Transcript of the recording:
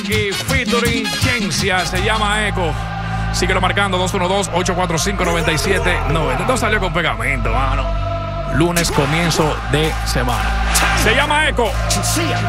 Y featuring Ciencia, se llama Eco. Síguelo marcando 212-845-9790. Esto salió con pegamento, mano. Lunes, comienzo de semana. Se llama Eco.